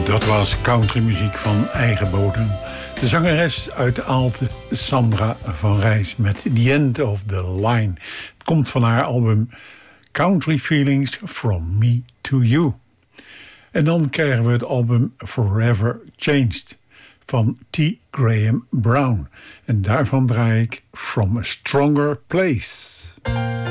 Dat was countrymuziek van eigen bodem. De zangeres uit Aalten, Sandra van Rijs, met The End of the Line. Het komt van haar album Country Feelings From Me to You. En dan krijgen we het album Forever Changed van T. Graham Brown. En daarvan draai ik From a Stronger Place.